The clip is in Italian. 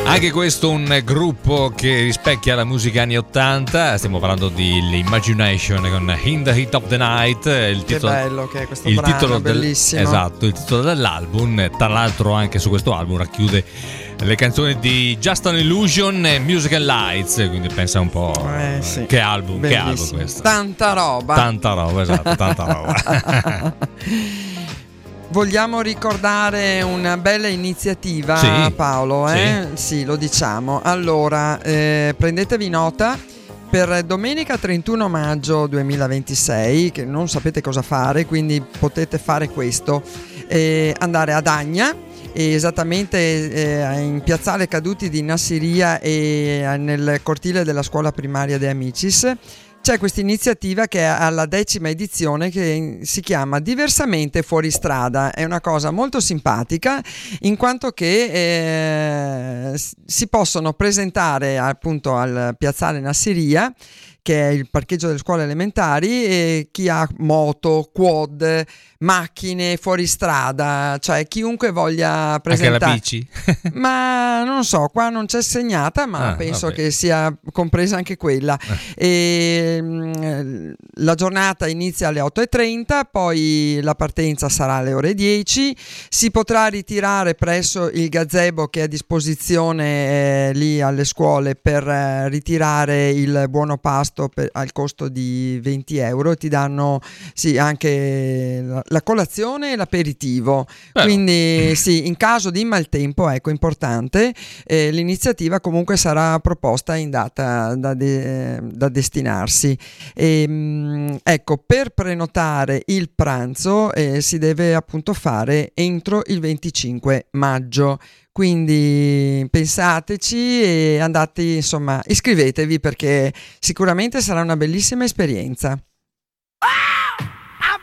Anche questo un gruppo che rispecchia la musica anni 80. Stiamo parlando di Imagination con In the Heat of the Night. Che bello che è questo brano, bellissimo. Esatto, il titolo dell'album. Tra l'altro anche su questo album racchiude le canzoni di Just an Illusion e Musical Lights, quindi pensa un po' sì. che album questo. Tanta roba, esatto, tanta roba. Vogliamo ricordare una bella iniziativa, sì, Paolo? Sì, lo diciamo. Allora, prendetevi nota. Per domenica 31 maggio 2026, che non sapete cosa fare, quindi potete fare questo, andare ad Agna, esattamente in piazzale Caduti di Nassiria e nel cortile della scuola primaria De Amicis. C'è questa iniziativa che è alla 10ª edizione, che si chiama Diversamente fuori strada. È una cosa molto simpatica, in quanto che si possono presentare appunto al piazzale Nassiria, che è il parcheggio delle scuole elementari, e chi ha moto, quad, macchine fuori strada, cioè chiunque voglia presentare. Anche la bici? Ma non so, qua non c'è segnata, ma penso che sia compresa anche quella. E, la giornata inizia alle 8:30, poi la partenza sarà alle ore 10. Si potrà ritirare presso il gazebo che è a disposizione lì alle scuole per ritirare il buono pasto al costo di 20 euro. Ti danno anche la colazione e l'aperitivo. Quindi sì, in caso di maltempo, ecco, importante, l'iniziativa comunque sarà proposta in data da destinarsi. Ecco, per prenotare il pranzo si deve appunto fare entro il 25 maggio. Quindi pensateci e andate, insomma, iscrivetevi, perché sicuramente sarà una bellissima esperienza.